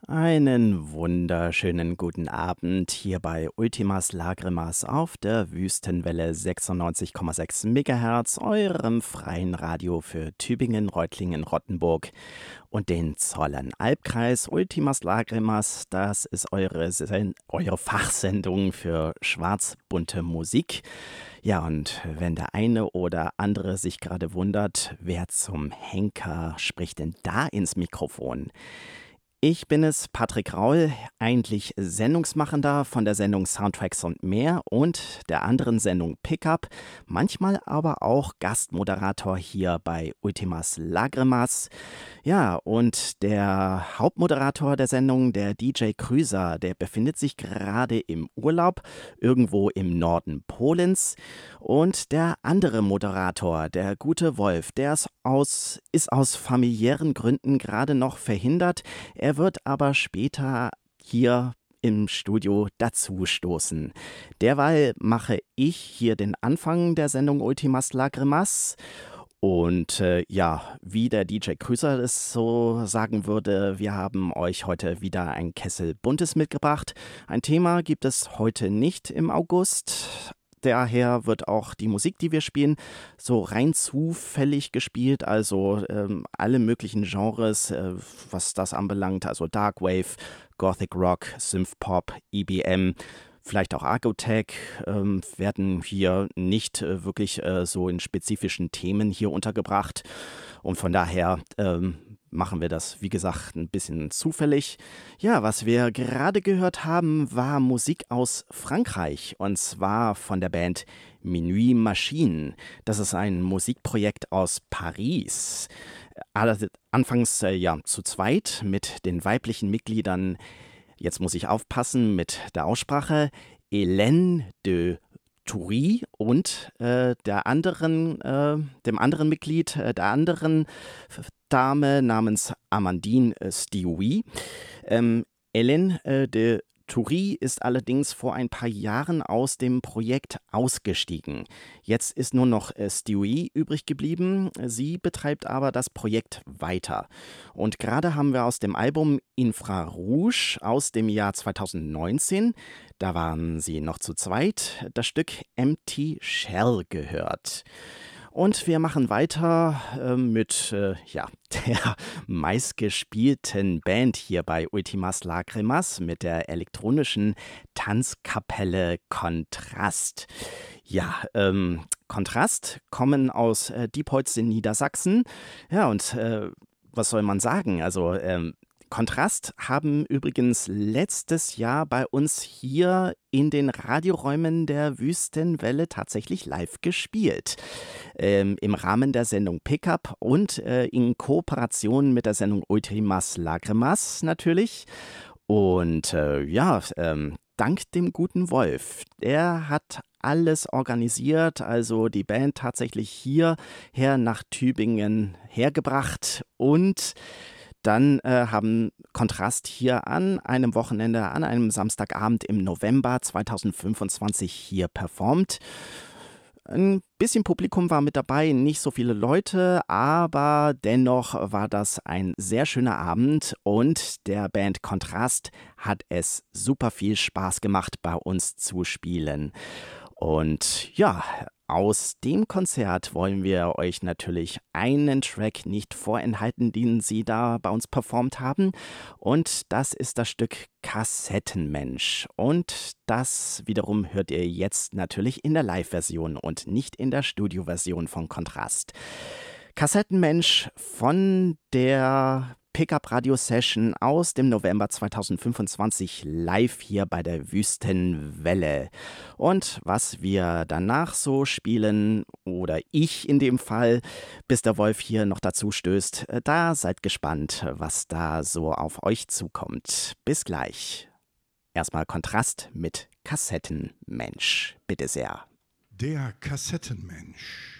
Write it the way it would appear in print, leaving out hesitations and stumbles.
Einen wunderschönen guten Abend hier bei Ultimas Lagrimas auf der Wüstenwelle 96,6 MHz, eurem freien Radio für Tübingen, Reutlingen, Rottenburg und den Zollernalbkreis. Ultimas Lagrimas, das ist eure Fachsendung für schwarzbunte Musik. Ja, und wenn der eine oder andere sich gerade wundert, wer zum Henker spricht denn da ins Mikrofon? Ich bin es, Patrick Raul, eigentlich Sendungsmachender von der Sendung Soundtracks und mehr und der anderen Sendung Pickup, manchmal aber auch Gastmoderator hier bei Ultimas Lagrimas. Ja, und der Hauptmoderator der Sendung, der DJ Krüser, der befindet sich gerade im Urlaub irgendwo im Norden Polens. Und der andere Moderator, der gute Wolf, ist aus familiären Gründen gerade noch verhindert. Er wird aber später hier im Studio dazustoßen. Derweil mache ich hier den Anfang der Sendung Ultimas Lagrimas. Und ja, wie der DJ Krüser es so sagen würde, wir haben euch heute wieder ein Kessel Buntes mitgebracht. Ein Thema gibt es heute nicht im August. Daher wird auch die Musik, die wir spielen, so rein zufällig gespielt. Also alle möglichen Genres, was das anbelangt. Also Darkwave, Gothic Rock, Synthpop, EBM. Vielleicht auch Argotech werden hier nicht wirklich so in spezifischen Themen hier untergebracht. Und von daher machen wir das, wie gesagt, ein bisschen zufällig. Ja, was wir gerade gehört haben, war Musik aus Frankreich. Und zwar von der Band Minuit Machine. Das ist ein Musikprojekt aus Paris. Anfangs ja zu zweit mit den weiblichen Mitgliedern. Jetzt muss ich aufpassen mit der Aussprache. Hélène de Toury und dem anderen Mitglied der anderen Dame namens Amandine Stioui. Hélène de Toury ist allerdings vor ein paar Jahren aus dem Projekt ausgestiegen. Jetzt ist nur noch Stioui übrig geblieben. Sie betreibt aber das Projekt weiter. Und gerade haben wir aus dem Album Infrarouge aus dem Jahr 2019, da waren sie noch zu zweit, das Stück Empty Shell gehört. Und wir machen weiter mit ja, der meistgespielten Band hier bei Ultimas Lagrimas, mit der elektronischen Tanzkapelle Kontrast. Ja, Kontrast kommen aus Diepholz in Niedersachsen. Ja, und was soll man sagen? Also Kontrast haben übrigens letztes Jahr bei uns hier in den Radioräumen der Wüstenwelle tatsächlich live gespielt. Im Rahmen der Sendung Pickup und in Kooperation mit der Sendung Ultimas Lagrimas natürlich. Und ja, dank dem guten Wolf, der hat alles organisiert, also die Band tatsächlich hierher nach Tübingen hergebracht und dann haben Kontrast hier an einem Wochenende, an einem Samstagabend im November 2025 hier performt. Ein bisschen Publikum war mit dabei, nicht so viele Leute, aber dennoch war das ein sehr schöner Abend und der Band Kontrast hat es super viel Spaß gemacht, bei uns zu spielen. Und ja, aus dem Konzert wollen wir euch natürlich einen Track nicht vorenthalten, den sie da bei uns performt haben. Und das ist das Stück Kassettenmensch. Und das wiederum hört ihr jetzt natürlich in der Live-Version und nicht in der Studio-Version von Kontrast. Kassettenmensch von der Pickup-Radio-Session aus dem November 2025 live hier bei der Wüstenwelle. Und was wir danach so spielen, oder ich in dem Fall, bis der Wolf hier noch dazu stößt, da seid gespannt, was da so auf euch zukommt. Bis gleich. Erstmal Kontrast mit Kassettenmensch. Bitte sehr. Der Kassettenmensch.